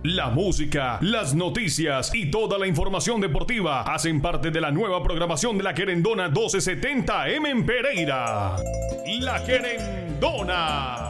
La música, las noticias y toda la información deportiva hacen parte de la nueva programación de La Querendona 1270M en Pereira. La Querendona.